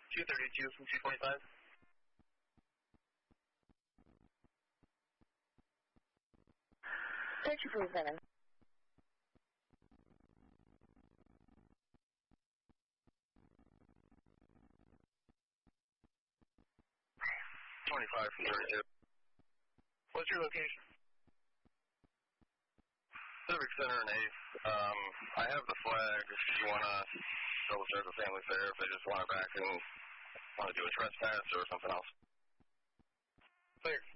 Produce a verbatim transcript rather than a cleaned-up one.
two thirty-two from two twenty-five. Search for seven. twenty-five from thirty-two. What's your location? Civic Center and eighth. Um, I have the flag if you want to double check the family fair, if they just want it back and want to do a trespass or something else. Clear.